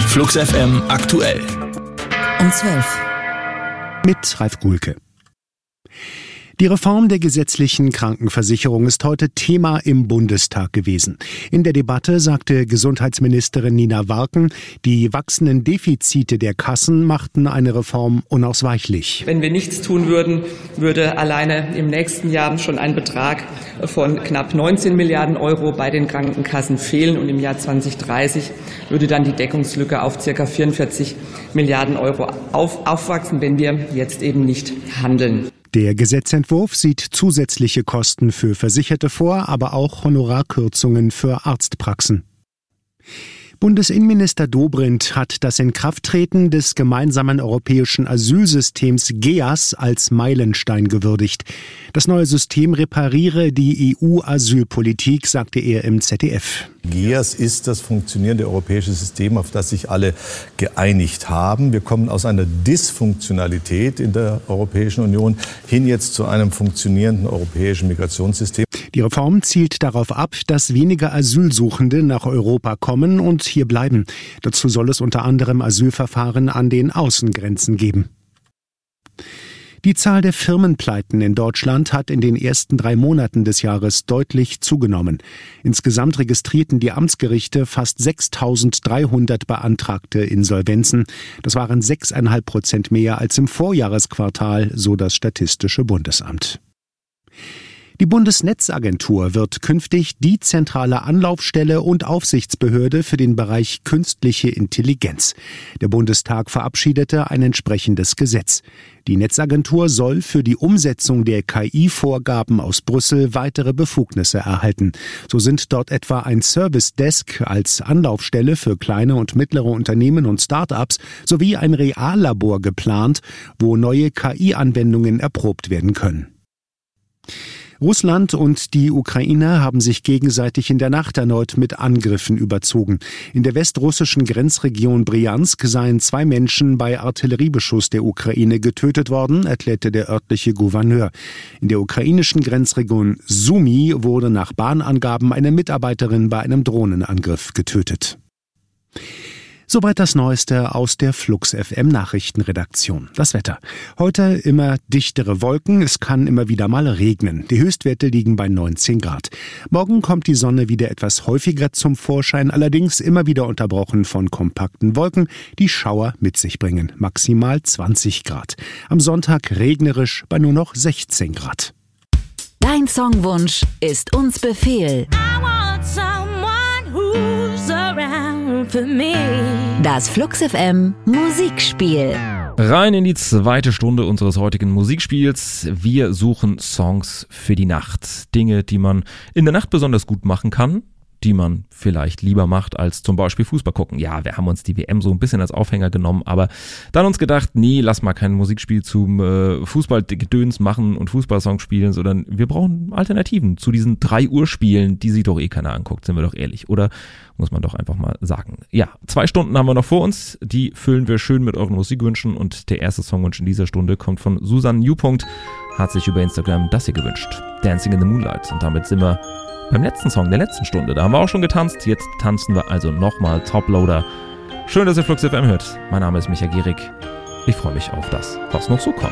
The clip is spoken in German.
Flux FM aktuell. Um 12. Mit Ralf Gulke. Die Reform der gesetzlichen Krankenversicherung ist heute Thema im Bundestag gewesen. In der Debatte sagte Gesundheitsministerin Nina Warken, die wachsenden Defizite der Kassen machten eine Reform unausweichlich. Wenn wir nichts tun würden, würde alleine im nächsten Jahr schon ein Betrag von knapp 19 Milliarden Euro bei den Krankenkassen fehlen und im Jahr 2030 würde dann die Deckungslücke auf ca. 44 Milliarden Euro aufwachsen, wenn wir jetzt eben nicht handeln. Der Gesetzentwurf sieht zusätzliche Kosten für Versicherte vor, aber auch Honorarkürzungen für Arztpraxen. Bundesinnenminister Dobrindt hat das Inkrafttreten des gemeinsamen europäischen Asylsystems GEAS als Meilenstein gewürdigt. Das neue System repariere die EU-Asylpolitik, sagte er im ZDF. GEAS ist das funktionierende europäische System, auf das sich alle geeinigt haben. Wir kommen aus einer Dysfunktionalität in der Europäischen Union hin jetzt zu einem funktionierenden europäischen Migrationssystem. Die Reform zielt darauf ab, dass weniger Asylsuchende nach Europa kommen und hier bleiben. Dazu soll es unter anderem Asylverfahren an den Außengrenzen geben. Die Zahl der Firmenpleiten in Deutschland hat in den ersten 3 Monaten des Jahres deutlich zugenommen. Insgesamt registrierten die Amtsgerichte fast 6.300 beantragte Insolvenzen. Das waren 6,5% mehr als im Vorjahresquartal, so das Statistische Bundesamt. Die Bundesnetzagentur wird künftig die zentrale Anlaufstelle und Aufsichtsbehörde für den Bereich künstliche Intelligenz. Der Bundestag verabschiedete ein entsprechendes Gesetz. Die Netzagentur soll für die Umsetzung der KI-Vorgaben aus Brüssel weitere Befugnisse erhalten. So sind dort etwa ein Service Desk als Anlaufstelle für kleine und mittlere Unternehmen und Start-ups sowie ein Reallabor geplant, wo neue KI-Anwendungen erprobt werden können. Russland und die Ukraine haben sich gegenseitig in der Nacht erneut mit Angriffen überzogen. In der westrussischen Grenzregion Bryansk seien 2 Menschen bei Artilleriebeschuss der Ukraine getötet worden, erklärte der örtliche Gouverneur. In der ukrainischen Grenzregion Sumy wurde nach Bahnangaben eine Mitarbeiterin bei einem Drohnenangriff getötet. Soweit das Neueste aus der Flux FM Nachrichtenredaktion. Das Wetter. Heute immer dichtere Wolken, es kann immer wieder mal regnen. Die Höchstwerte liegen bei 19 Grad. Morgen kommt die Sonne wieder etwas häufiger zum Vorschein, allerdings immer wieder unterbrochen von kompakten Wolken, die Schauer mit sich bringen. Maximal 20 Grad. Am Sonntag regnerisch bei nur noch 16 Grad. Dein Songwunsch ist uns Befehl. Das Flux FM Musikspiel. Rein in die 2. Stunde unseres heutigen Musikspiels. Wir suchen Songs für die Nacht. Dinge, die man in der Nacht besonders gut machen kann, die man vielleicht lieber macht als zum Beispiel Fußball gucken. Ja, wir haben uns die WM so ein bisschen als Aufhänger genommen, aber dann uns gedacht, nee, lass mal kein Musikspiel zum Fußballgedöns machen und Fußballsongs spielen, sondern wir brauchen Alternativen zu diesen 3 Uhr Spielen, die sich doch eh keiner anguckt, sind wir doch ehrlich, oder? Muss man doch einfach mal sagen. Ja, 2 Stunden haben wir noch vor uns, die füllen wir schön mit euren Musikwünschen und der erste Songwunsch in dieser Stunde kommt von Susan Newpunkt, hat sich über Instagram das hier gewünscht. Dancing in the Moonlight, und damit sind wir beim letzten Song der letzten Stunde. Da haben wir auch schon getanzt. Jetzt tanzen wir also nochmal Toploader. Schön, dass ihr Flux FM hört. Mein Name ist Micha Gierig. Ich freue mich auf das, was noch so kommt.